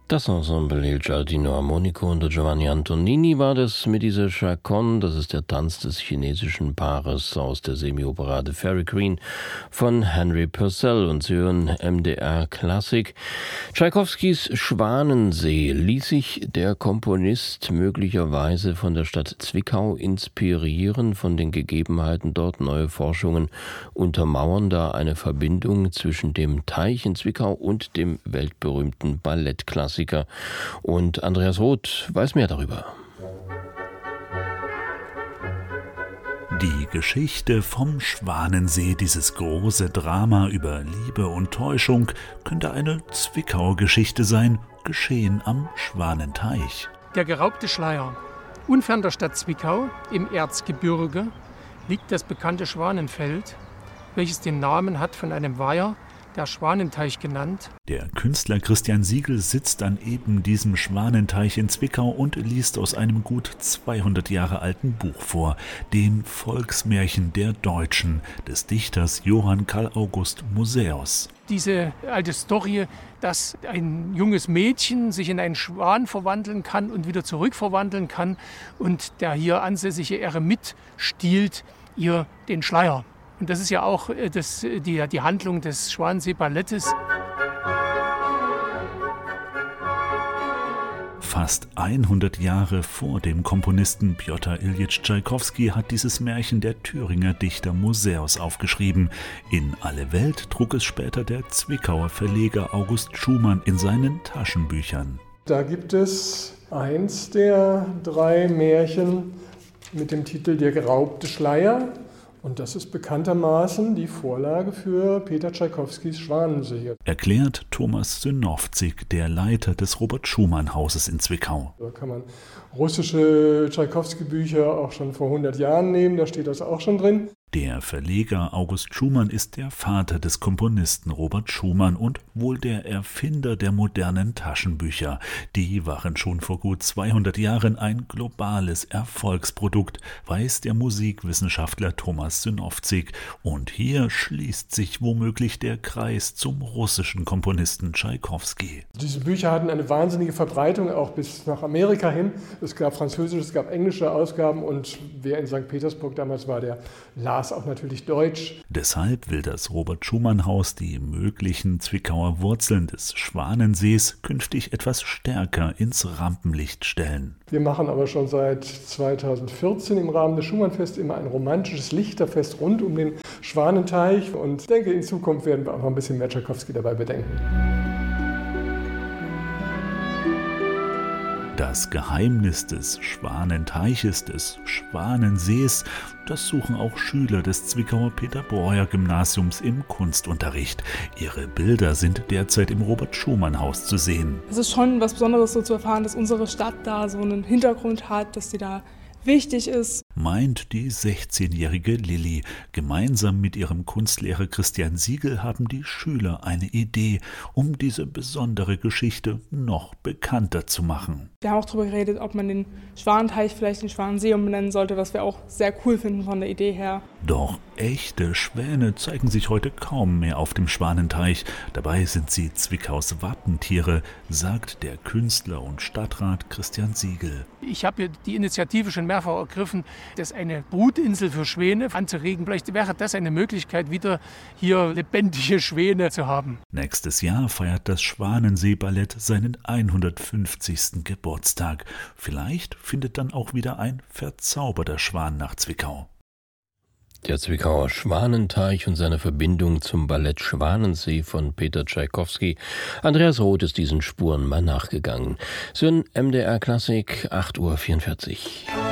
Das Ensemble Il Giardino Armonico unter Giovanni Antonini war das mit dieser Chaconne, das ist der Tanz des chinesischen Paares aus der Semi-Operette Fairy Queen von Henry Purcell, und Sie hören MDR Klassik. Tschaikowskis Schwanensee ließ sich der Komponist möglicherweise von der Stadt Zwickau inspirieren, von den Gegebenheiten dort. Neue Forschungen untermauern da eine Verbindung zwischen dem Teich in Zwickau und dem weltberühmten Ballettklassiker. Und Andreas Roth weiß mehr darüber. Die Geschichte vom Schwanensee, dieses große Drama über Liebe und Täuschung, könnte eine Zwickauer Geschichte sein, geschehen am Schwanenteich. Der geraubte Schleier. Unfern der Stadt Zwickau, im Erzgebirge, liegt das bekannte Schwanenfeld, welches den Namen hat von einem Weiher, der Schwanenteich genannt. Der Künstler Christian Siegel sitzt an eben diesem Schwanenteich in Zwickau und liest aus einem gut 200 Jahre alten Buch vor, dem Volksmärchen der Deutschen, des Dichters Johann Karl August Musäus. Diese alte Story, dass ein junges Mädchen sich in einen Schwan verwandeln kann und wieder zurückverwandeln kann und der hier ansässige Eremit stiehlt ihr den Schleier. Und das ist ja auch die Handlung des Schwanensee-Ballettes. Fast 100 Jahre vor dem Komponisten Pjotr Iljitsch Tschaikowski hat dieses Märchen der Thüringer Dichter Musäus aufgeschrieben. In alle Welt trug es später der Zwickauer Verleger August Schumann in seinen Taschenbüchern. Da gibt es eins der 3 Märchen mit dem Titel Der geraubte Schleier. Und das ist bekanntermaßen die Vorlage für Peter Tschaikowskis Schwanensee. Erklärt Thomas Synowczyk, der Leiter des Robert-Schumann-Hauses in Zwickau. Da kann man russische Tschaikowski-Bücher auch schon vor 100 Jahren nehmen, da steht das auch schon drin. Der Verleger August Schumann ist der Vater des Komponisten Robert Schumann und wohl der Erfinder der modernen Taschenbücher. Die waren schon vor gut 200 Jahren ein globales Erfolgsprodukt, weiß der Musikwissenschaftler Thomas Synowczyk. Und hier schließt sich womöglich der Kreis zum russischen Komponisten Tschaikowski. Diese Bücher hatten eine wahnsinnige Verbreitung, auch bis nach Amerika hin. Es gab französische, es gab englische Ausgaben und wer in St. Petersburg damals war, der las auch natürlich Deutsch. Deshalb will das Robert-Schumann-Haus die möglichen Zwickauer Wurzeln des Schwanensees künftig etwas stärker ins Rampenlicht stellen. Wir machen aber schon seit 2014 im Rahmen des Schumann-Fests immer ein romantisches Lichterfest rund um den Schwanenteich und ich denke, in Zukunft werden wir auch noch ein bisschen mehr Tschaikowski dabei bedenken. Das Geheimnis des Schwanenteiches, des Schwanensees, das suchen auch Schüler des Zwickauer Peter-Breuer-Gymnasiums im Kunstunterricht. Ihre Bilder sind derzeit im Robert-Schumann-Haus zu sehen. Es ist schon was Besonderes, so zu erfahren, dass unsere Stadt da so einen Hintergrund hat, dass sie da wichtig ist. Meint die 16-jährige Lilly. Gemeinsam mit ihrem Kunstlehrer Christian Siegel haben die Schüler eine Idee, um diese besondere Geschichte noch bekannter zu machen. Wir haben auch darüber geredet, ob man den Schwanenteich vielleicht den Schwanensee umbenennen sollte, was wir auch sehr cool finden von der Idee her. Doch echte Schwäne zeigen sich heute kaum mehr auf dem Schwanenteich. Dabei sind sie Zwickaus Wappentiere, sagt der Künstler und Stadtrat Christian Siegel. Ich habe hier die Initiative schon mehrfach ergriffen, dass eine Brutinsel für Schwäne anzuregen. Vielleicht wäre das eine Möglichkeit, wieder hier lebendige Schwäne zu haben. Nächstes Jahr feiert das Schwanensee-Ballett seinen 150. Geburtstag. Vielleicht findet dann auch wieder ein verzauberter Schwan nach Zwickau. Der Zwickauer Schwanenteich und seine Verbindung zum Ballett Schwanensee von Peter Tschaikowski. Andreas Roth ist diesen Spuren mal nachgegangen. So ein MDR Klassik, 8:44 Uhr.